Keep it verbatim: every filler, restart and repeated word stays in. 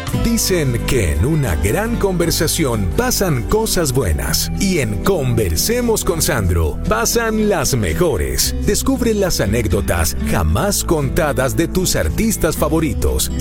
Dicen que en una gran conversación pasan cosas buenas y en Conversemos con Sandro pasan las mejores. Descubre las anécdotas jamás contadas de tus artistas favoritos